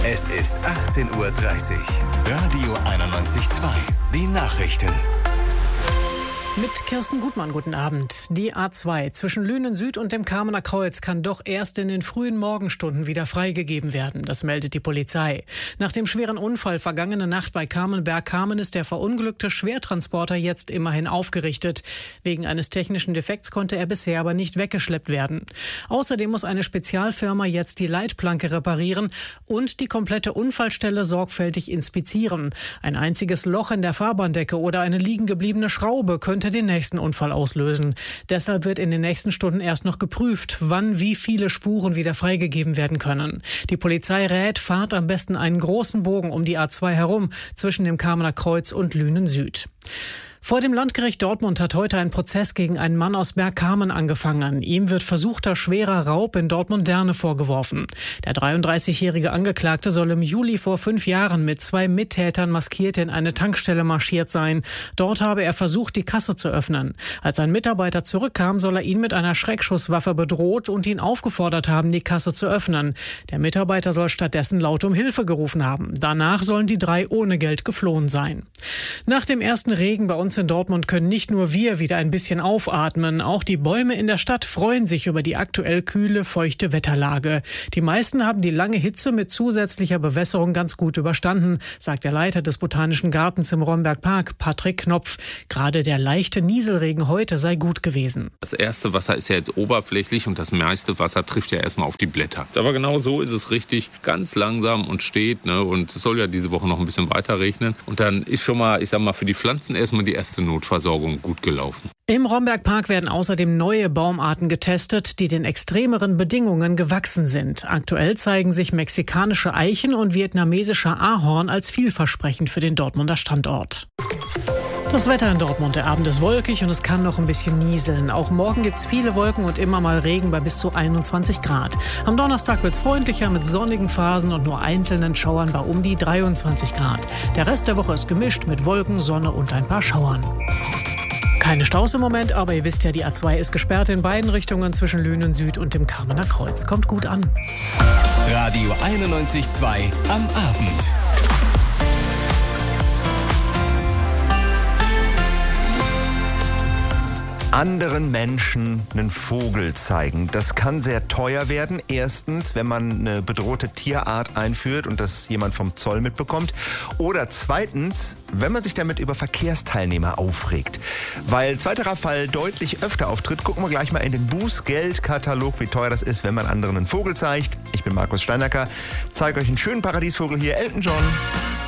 Es ist 18:30 Uhr. Radio 91.2. Die Nachrichten. Mit Kirsten Gutmann, guten Abend. Die A2 zwischen Lünen Süd und dem Kamener Kreuz kann doch erst in den frühen Morgenstunden wieder freigegeben werden. Das meldet die Polizei. Nach dem schweren Unfall vergangene Nacht bei Kamenberg-Kamen ist der verunglückte Schwertransporter jetzt immerhin aufgerichtet. Wegen eines technischen Defekts konnte er bisher aber nicht weggeschleppt werden. Außerdem muss eine Spezialfirma jetzt die Leitplanke reparieren und die komplette Unfallstelle sorgfältig inspizieren. Ein einziges Loch in der Fahrbahndecke oder eine liegen gebliebene Schraube könnte den nächsten Unfall auslösen. Deshalb wird in den nächsten Stunden erst noch geprüft, wann wie viele Spuren wieder freigegeben werden können. Die Polizei rät, fahrt am besten einen großen Bogen um die A2 herum zwischen dem Kamener Kreuz und Lünen Süd. Vor dem Landgericht Dortmund hat heute ein Prozess gegen einen Mann aus Bergkamen angefangen. Ihm wird versuchter schwerer Raub in Dortmund-Derne vorgeworfen. Der 33-jährige Angeklagte soll im Juli vor 5 Jahren mit 2 Mittätern maskiert in eine Tankstelle marschiert sein. Dort habe er versucht, die Kasse zu öffnen. Als ein Mitarbeiter zurückkam, soll er ihn mit einer Schreckschusswaffe bedroht und ihn aufgefordert haben, die Kasse zu öffnen. Der Mitarbeiter soll stattdessen laut um Hilfe gerufen haben. Danach sollen die 3 ohne Geld geflohen sein. Nach dem ersten Regen bei uns in Dortmund können nicht nur wir wieder ein bisschen aufatmen. Auch die Bäume in der Stadt freuen sich über die aktuell kühle, feuchte Wetterlage. Die meisten haben die lange Hitze mit zusätzlicher Bewässerung ganz gut überstanden, sagt der Leiter des Botanischen Gartens im Romberg-Park, Patrick Knopf. Gerade der leichte Nieselregen heute sei gut gewesen. Das erste Wasser ist ja jetzt oberflächlich und das meiste Wasser trifft ja erstmal auf die Blätter. Aber genau so ist es richtig, ganz langsam und steht. Und es soll ja diese Woche noch ein bisschen weiter regnen. Und dann ist schon mal, ich sag mal, für die Pflanzen erstmal die erste Notversorgung gut gelaufen. Im Romberg-Park werden außerdem neue Baumarten getestet, die den extremeren Bedingungen gewachsen sind. Aktuell zeigen sich mexikanische Eichen und vietnamesischer Ahorn als vielversprechend für den Dortmunder Standort. Das Wetter in Dortmund, der Abend ist wolkig und es kann noch ein bisschen nieseln. Auch morgen gibt es viele Wolken und immer mal Regen bei bis zu 21 Grad. Am Donnerstag wird es freundlicher mit sonnigen Phasen und nur einzelnen Schauern bei um die 23 Grad. Der Rest der Woche ist gemischt mit Wolken, Sonne und ein paar Schauern. Keine Staus im Moment, aber ihr wisst ja, die A2 ist gesperrt in beiden Richtungen zwischen Lünen Süd und dem Kamener Kreuz. Kommt gut an. Radio 91.2 am Abend. Anderen Menschen einen Vogel zeigen. Das kann sehr teuer werden. Erstens, wenn man eine bedrohte Tierart einführt und das jemand vom Zoll mitbekommt. Oder zweitens, wenn man sich damit über Verkehrsteilnehmer aufregt. Weil zweiterer Fall deutlich öfter auftritt, gucken wir gleich mal in den Bußgeldkatalog, wie teuer das ist, wenn man anderen einen Vogel zeigt. Ich bin Markus Steinacker, zeige euch einen schönen Paradiesvogel hier, Elton John.